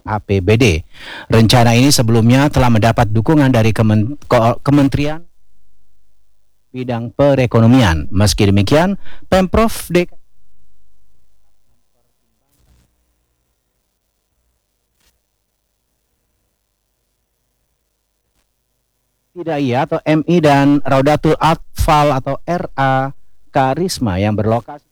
APBD. Rencana ini sebelumnya telah mendapat dukungan dari Kementerian Bidang Perekonomian. Meski demikian, Pemprov DKI Hidayah atau MI dan Raudatul Atfal atau RA Karisma yang berlokasi